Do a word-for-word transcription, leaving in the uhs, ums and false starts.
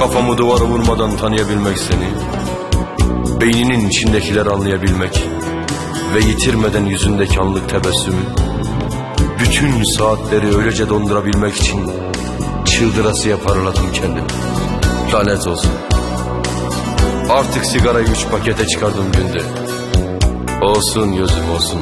Kafamı duvara vurmadan tanıyabilmek seni, beyninin içindekileri anlayabilmek ve yitirmeden yüzündeki anlık tebessümü, bütün saatleri öylece dondurabilmek için çıldırasıya paraladım kendimi. Lanet olsun. Artık sigarayı üç pakete çıkardım günde. Olsun gözüm olsun.